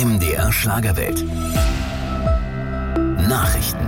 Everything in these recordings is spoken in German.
MDR Schlagerwelt. Nachrichten.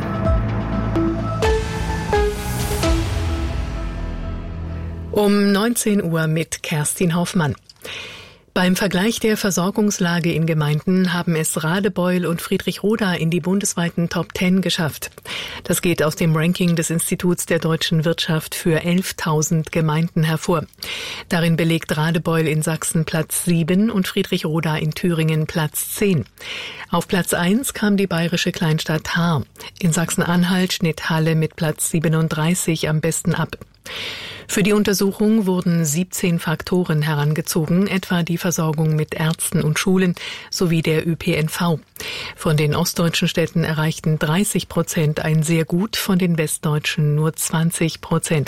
Um 19 Uhr mit Kerstin Hoffmann. Beim Vergleich der Versorgungslage in Gemeinden haben es Radebeul und Friedrichroda in die bundesweiten Top 10 geschafft. Das geht aus dem Ranking des Instituts der deutschen Wirtschaft für 11.000 Gemeinden hervor. Darin belegt Radebeul in Sachsen Platz 7 und Friedrichroda in Thüringen Platz 10. Auf Platz 1 kam die bayerische Kleinstadt Haar. In Sachsen-Anhalt schnitt Halle mit Platz 37 am besten ab. Für die Untersuchung wurden 17 Faktoren herangezogen, etwa die Versorgung mit Ärzten und Schulen sowie der ÖPNV. Von den ostdeutschen Städten erreichten 30% ein sehr gut, von den westdeutschen nur 20%.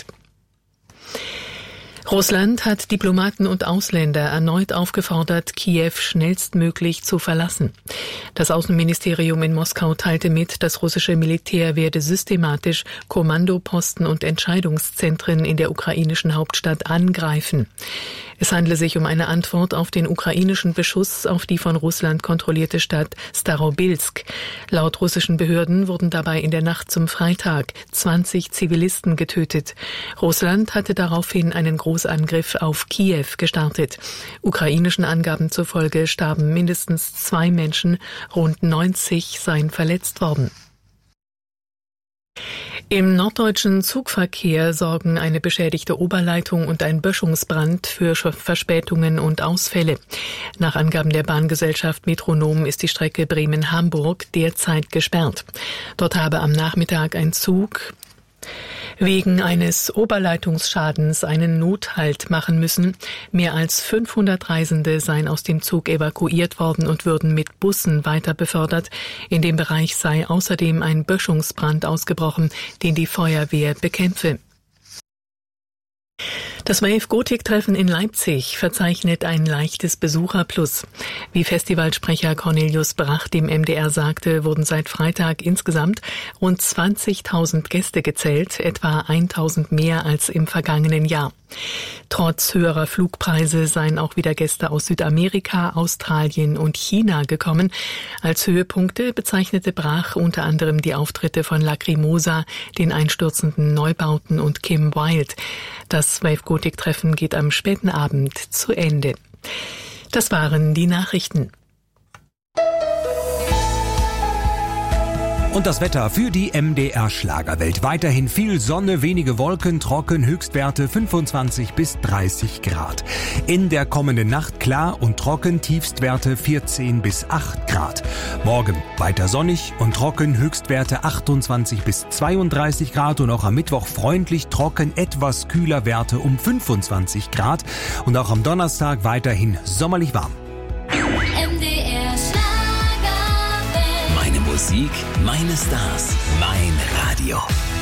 Russland hat Diplomaten und Ausländer erneut aufgefordert, Kiew schnellstmöglich zu verlassen. Das Außenministerium in Moskau teilte mit, das russische Militär werde systematisch Kommandoposten und Entscheidungszentren in der ukrainischen Hauptstadt angreifen. Es handle sich um eine Antwort auf den ukrainischen Beschuss auf die von Russland kontrollierte Stadt Starobilsk. Laut russischen Behörden wurden dabei in der Nacht zum Freitag 20 Zivilisten getötet. Russland hatte daraufhin einen Großangriff auf Kiew gestartet. Ukrainischen Angaben zufolge starben mindestens 2 Menschen, rund 90 seien verletzt worden. Im norddeutschen Zugverkehr sorgen eine beschädigte Oberleitung und ein Böschungsbrand für Verspätungen und Ausfälle. Nach Angaben der Bahngesellschaft Metronom ist die Strecke Bremen-Hamburg derzeit gesperrt. Dort habe am Nachmittag ein Zug wegen eines Oberleitungsschadens einen Nothalt machen müssen. Mehr als 500 Reisende seien aus dem Zug evakuiert worden und würden mit Bussen weiter befördert. In dem Bereich sei außerdem ein Böschungsbrand ausgebrochen, den die Feuerwehr bekämpfe. Das Wave Gothic-Treffen in Leipzig verzeichnet ein leichtes Besucherplus. Wie Festivalsprecher Cornelius Brach dem MDR sagte, wurden seit Freitag insgesamt rund 20.000 Gäste gezählt, etwa 1.000 mehr als im vergangenen Jahr. Trotz höherer Flugpreise seien auch wieder Gäste aus Südamerika, Australien und China gekommen. Als Höhepunkte bezeichnete Brach unter anderem die Auftritte von Lacrimosa, den einstürzenden Neubauten und Kim Wilde. Das Wave Gothic-Treffen geht am späten Abend zu Ende. Das waren die Nachrichten. Und das Wetter für die MDR Schlagerwelt. Weiterhin viel Sonne, wenige Wolken, trocken, Höchstwerte 25 bis 30 Grad. In der kommenden Nacht klar und trocken, Tiefstwerte 14 bis 8 Grad. Morgen weiter sonnig und trocken, Höchstwerte 28 bis 32 Grad und auch am Mittwoch freundlich, trocken, etwas kühler, Werte um 25 Grad. Und auch am Donnerstag weiterhin sommerlich warm. Musik, meine Stars, mein Radio.